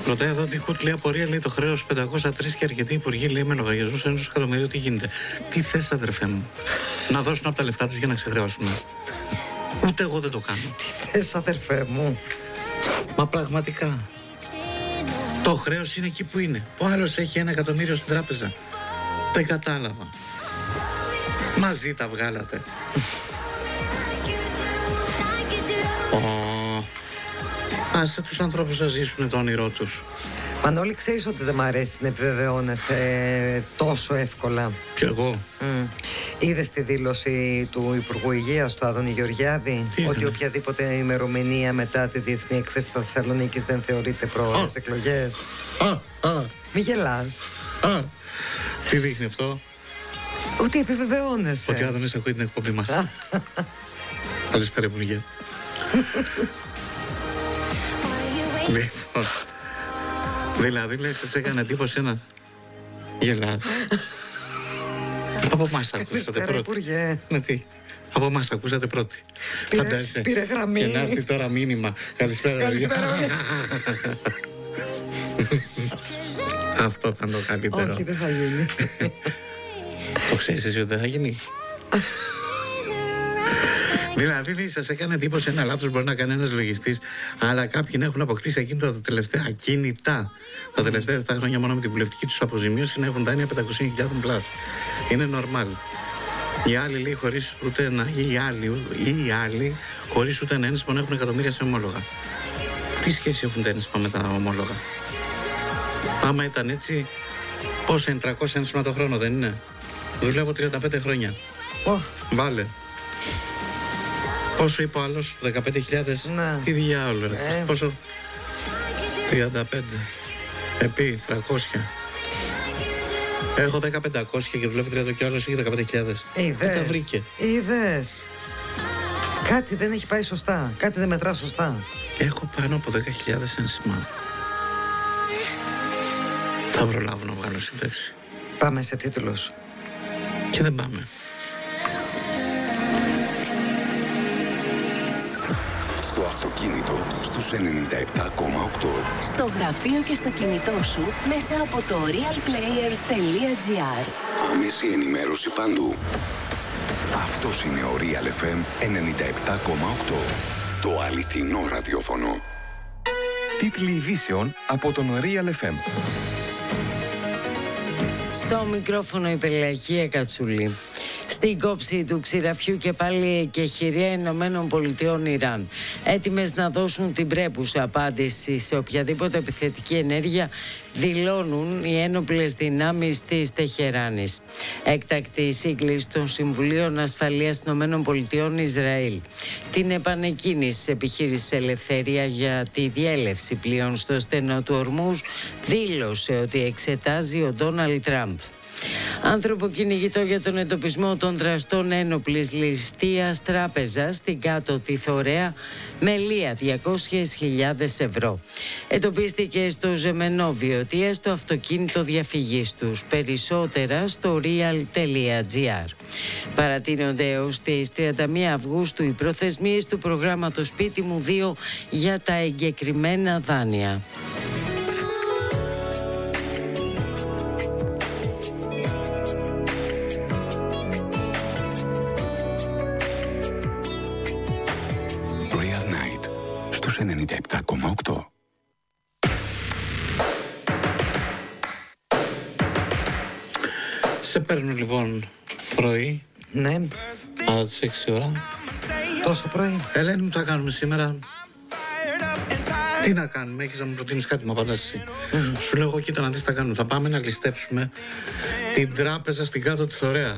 Ρωτάει εδώ την Κούτ, λέει απορία, λέει το χρέος 503 και αρκετοί υπουργοί, λέει με λογαριασμούς 1 εκατομμύριο, τι γίνεται. Τι θες, αδερφέ μου, να δώσουν από τα λεφτά τους για να ξεχρεώσουν? Ούτε εγώ δεν το κάνω. Τι θες, αδερφέ μου? Μα πραγματικά. Το χρέος είναι εκεί που είναι. Ο άλλος έχει 1 εκατομμύριο στην τράπεζα. Δεν κατάλαβα. Μαζί τα βγάλατε. Άσε τους ανθρώπους να ζήσουν το όνειρό τους. Μανώλη, ξέρεις ότι δεν μ' αρέσει να επιβεβαιώνεσαι τόσο εύκολα. Κι εγώ. Είδες τη δήλωση του Υπουργού Υγείας, του Άδωνη Γεωργιάδη, ότι οποιαδήποτε ημερομηνία μετά τη Διεθνή Έκθεση Θεσσαλονίκης δεν θεωρείται πρόορες εκλογές? Μη γελάς. Τι δείχνει αυτό? Ότι επιβεβαιώνεσαι. Ότι ο Άδωνης ακούει την εκπομπή μας. Καλησπέρα, Υπουργέ. Λοιπόν, δηλαδή λέει, σας έκανε εντύπωση ένα? Γελάς. Από εμάς τα ακούσατε πρώτοι. Ναι, τι, από εμάς τα ακούσατε πρώτοι. Φαντάζεσαι. Πήρε γραμμή. Και να έρθει τώρα μήνυμα. Καλησπέρα. Αυτό ήταν το καλύτερο. Όχι, δεν θα γίνει. Το ξέρεις εσύ ότι δεν θα γίνει? Δηλαδή, σας έκανε εντύπωση ένα λάθος μπορεί να κάνει ένας λογιστής, αλλά κάποιοι να έχουν αποκτήσει ακίνητα τα τελευταία ακίνητα. Τα τελευταία 7 χρόνια μόνο με την βουλευτική τους αποζημίωση να έχουν δάνεια 500.000 πλάς. Είναι normal. Οι άλλοι, λέει, χωρίς ούτε ένα, οι άλλοι χωρίς ούτε ένα ένσημα να έχουν εκατομμύρια σε ομόλογα. Τι σχέση έχουν τα ένσημα με τα ομόλογα? Άμα ήταν έτσι, πόσα είναι 300 ένσημα το χρόνο, δεν είναι? Δουλεύω 35 χρόνια. Βάλε. Πόσο είπε ο άλλος, 15.000? Ναι. Τι διάολο, πόσο? 35. Επί 300. Έχω 10.500 και δουλεύει 30 και ο άλλος έχει 15.000. Είδες. Τα βρήκε. Είδες. Κάτι δεν έχει πάει σωστά. Κάτι δεν μετρά σωστά. Έχω πάνω από 10.000 ένσημα. Θα προλάβω να βγάλω σύνταξη. Πάμε σε τίτλους. Και δεν πάμε. Στο αυτοκίνητο στους 97,8. Στο γραφείο και στο κινητό σου μέσα από το realplayer.gr. Άμεση ενημέρωση παντού. Αυτός είναι ο Real FM 97,8. Το αληθινό ραδιόφωνο. Τίτλοι ειδήσεων από τον Real FM. Στο μικρόφωνο η Πελαγία Κατσούλη. Στην κόψη του ξηραφιού και πάλι και χειρία Ηνωμένων Πολιτειών Ιράν. Έτοιμες να δώσουν την πρέπουσα απάντηση σε οποιαδήποτε επιθετική ενέργεια, δηλώνουν οι ένοπλες δυνάμεις της Τεχεράνης. Έκτακτη σύγκληση των Συμβουλίων Ασφαλείας Ηνωμένων Πολιτειών Ισραήλ. Την επανεκκίνηση της επιχείρησης Ελευθερία για τη διέλευση πλοίων στο στενό του Ορμούζ δήλωσε ότι εξετάζει ο Ντόναλντ Τραμπ. Άνθρωπο κυνηγητό για τον εντοπισμό των δραστών ένοπλης ληστείας τράπεζα στην κάτω τη Θωρέα με λία 200.000 ευρώ. Εντοπίστηκε στο Ζεμενόβιο ότι στο αυτοκίνητο διαφυγής τους. Περισσότερα στο real.gr. Παρατείνονται έως τις 31 Αυγούστου οι προθεσμίες του προγράμματος Σπίτι μου 2 για τα εγκεκριμένα δάνεια. Real Night στους 97,8. Σε παίρνω λοιπόν πρωί. Ναι. Από τις 6 ώρα. Τόσο πρωί. Ελένη μου, τι θα κάνουμε σήμερα? Τι να κάνουμε, έχεις να μου προτείνεις κάτι, μου απαντάς εσύ. Σου λέω εγώ, κοίτα να δεις τι θα κάνουμε. Θα πάμε να ληστέψουμε την τράπεζα στην κάτω τη Θωρέα.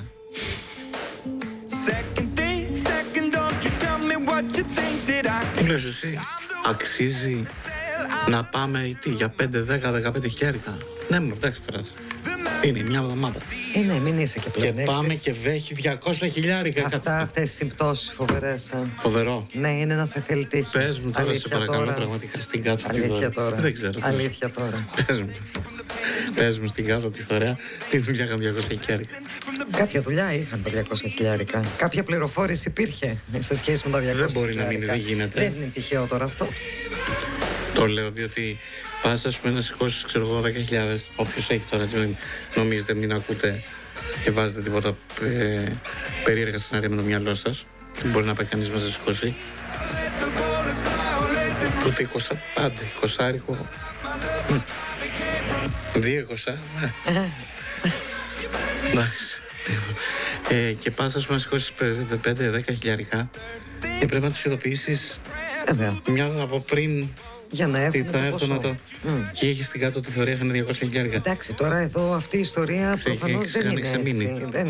Μου λες εσύ, αξίζει να πάμε για 5, 10, 15 χιλιάρικα? Ναι, μου εντάξει τώρα. Είναι μια εβδομάδα. Είναι, μην είσαι και πλέον. Και πάμε και βέχει 200 χιλιάρικα. Αυτές οι συμπτώσεις φοβερές. Φοβερό. Ναι, είναι ένας αθλητής. Πες μου τώρα, σε παρακαλώ, πραγματικά στην κάτω τη Θωρέα. Τώρα. Δεν ξέρω. Αλήθεια τώρα. Πες μου στην κάτω τη Θωρέα, τι δουλειά είχαν 200 χιλιάρικα? Κάποια δουλειά είχαν τα 200 χιλιάρικα. Κάποια πληροφόρηση υπήρχε σε σχέση με τα 200 χιλιάρικα. Δεν μπορεί να μην, δεν γίνεται. Δεν είναι τυχαίο τώρα αυτό. Το λέω διότι Πας, ας πούμε, να σηκώσεις, ξέρω εγώ, 10.000. Όποιος έχει τώρα, μην νομίζετε, μην ακούτε και βάζετε τίποτα περίεργα σενάρια με το μυαλό σας. Μπορεί να πάει κανείς μας να σηκώσει. Τότε 20, πάντα, 20άρικο. 2-20. Εντάξει. Και πας, ας πούμε, να σηκώσεις 5-10 χιλιάρικα και πρέπει να τους ειδοποιήσεις μια από πριν. Για να έρθει θα έρθω να το. Και έχει στην κάτω τη θεωρία, είχαν 200 χιλιάρικα. Εντάξει, τώρα εδώ αυτή η ιστορία προφανώς δεν είναι έτσι.